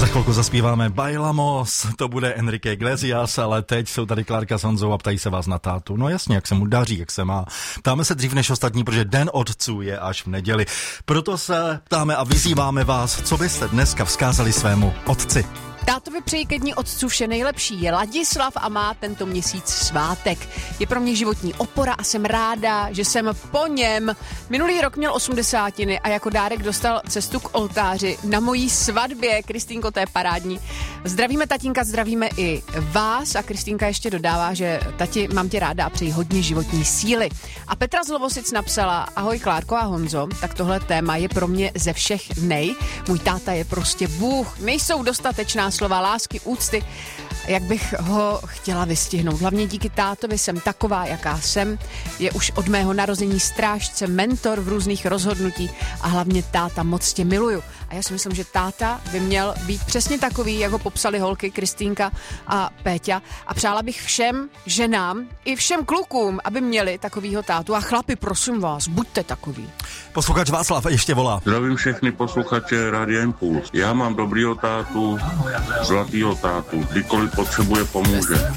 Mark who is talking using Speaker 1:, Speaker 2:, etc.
Speaker 1: chvilku zaspíváme Bailamos, to bude Enrique Iglesias, ale teď jsou tady Klárka s Honzou a ptají se vás na tátu. No jasně, jak se mu daří, jak se má. Ptáme se dřív než ostatní, protože Den otců je až v neděli. Proto se ptáme a vyzýváme vás, co byste dneska vzkázali svému otci.
Speaker 2: Tátovi přeji ke dní otců vše nejlepší. Je Ladislav a má tento měsíc svátek. Je pro mě životní opora a jsem ráda, že jsem po něm. Minulý rok měl 80 a jako dárek dostal cestu k oltáři na mojí svatbě. Kristýnko, to je parádní. Zdravíme tatínka, zdravíme i vás a Kristýnka ještě dodává, že tati, mám tě ráda a přeji hodně životní síly. A Petra z Lovosic napsala: ahoj Klárko a Honzo, tak tohle téma je pro mě ze všech nej. Můj táta je prostě Bůh, nejsou dostatečná slova lásky, úcty, jak bych ho chtěla vystihnout. Hlavně díky tátovi jsem taková, jaká jsem. Je už od mého narození strážce, mentor v různých rozhodnutí a hlavně táta, moc tě miluju. A já si myslím, že táta by měl být přesně takový, jak ho popsali holky Kristýnka a Péťa. A přála bych všem ženám i všem klukům, aby měli takovýho tátu. A chlapi, prosím vás, buďte takový.
Speaker 1: Posluchač Václav ještě volá.
Speaker 3: Zdravím všechny posluchače Rádia Impuls. Já mám dobrýho tátu, zlatýho tátu. Kdykoliv potřebuje, pomůže.